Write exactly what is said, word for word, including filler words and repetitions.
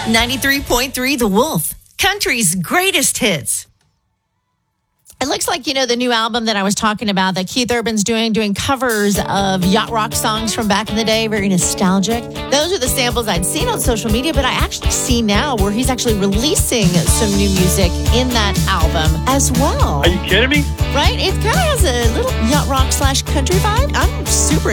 ninety-three point three The Wolf, country's greatest hits. It looks like, you know, the new album that I was talking about that Keith Urban's doing, doing covers of yacht rock songs from back in the day, very nostalgic. Those are the samples I'd seen on social media, but I actually see now where he's actually releasing some new music in that album as well. Are you kidding me? Right? It kind of has a little yacht rock slash country vibe. I'm super